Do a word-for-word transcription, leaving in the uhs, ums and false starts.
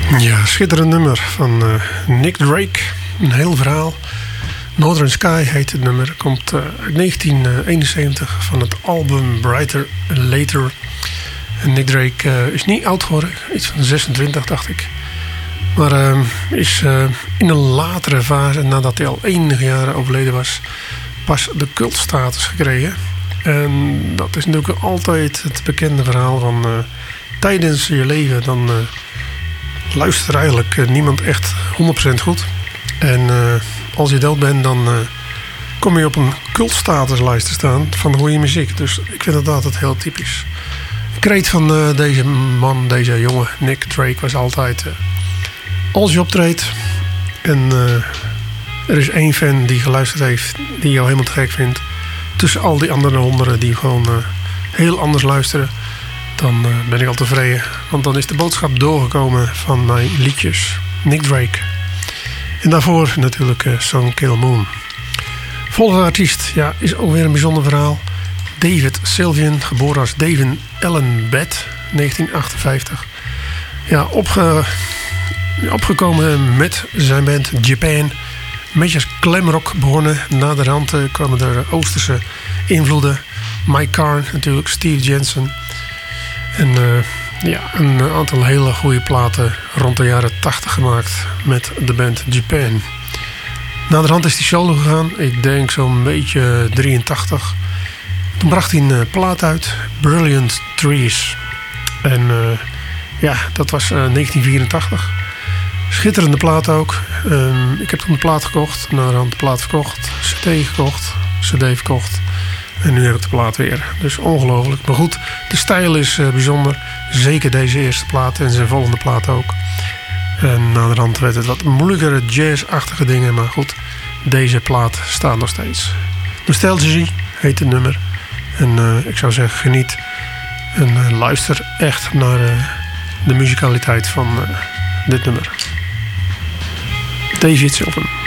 Ja, schitterend nummer van uh, Nick Drake. Een heel verhaal. Northern Sky heet het nummer. Komt uh, uit negentien eenenzeventig van het album Brighter Later. En Nick Drake uh, is niet oud geworden. Iets van zesentwintig, dacht ik. Maar uh, is uh, in een latere fase, nadat hij al enige jaren overleden was, pas de cultstatus gekregen. En dat is natuurlijk altijd het bekende verhaal van uh, tijdens je leven dan uh, luistert eigenlijk uh, niemand echt honderd procent goed. En uh, als je dood bent, dan uh, kom je op een cultstatuslijst te staan van goede muziek. Dus ik vind dat altijd heel typisch. De kreet van uh, deze man, deze jongen, Nick Drake, was altijd uh, als je optreedt en uh, er is één fan die geluisterd heeft, die jou helemaal te gek vindt, tussen al die andere honderden die gewoon uh, heel anders luisteren, dan uh, ben ik al tevreden. Want dan is de boodschap doorgekomen van mijn liedjes. Nick Drake. En daarvoor natuurlijk uh, Song Kill Moon. Volgende artiest, ja, is ook weer een bijzonder verhaal. David Sylvian, geboren als David Allen Bett, negentien achtenvijftig. Ja, opge, opgekomen met zijn band Japan. Een beetje als glamrock begonnen. Naderhand uh, kwamen er Oosterse invloeden. Mike Carn natuurlijk, Steve Jensen. En uh, ja, een aantal hele goede platen rond de jaren tachtig gemaakt met de band Japan. Naderhand is hij solo gegaan, ik denk zo'n beetje drieëntachtig. Toen bracht hij een plaat uit, Brilliant Trees. En uh, ja, dat was uh, negentien vierentachtig. Schitterende plaat ook. Um, ik heb toen de plaat gekocht, naderhand de plaat verkocht, cd gekocht, cd verkocht. En nu heb ik de plaat weer. Dus ongelooflijk. Maar goed, de stijl is uh, bijzonder. Zeker deze eerste plaat en zijn volgende plaat ook. En naderhand werd het wat moeilijkere jazz-achtige dingen. Maar goed, deze plaat staat nog steeds. Nostalgie heet het nummer. En uh, ik zou zeggen, geniet. En uh, luister echt naar uh, de muzikaliteit van uh, dit nummer. David Sylvian.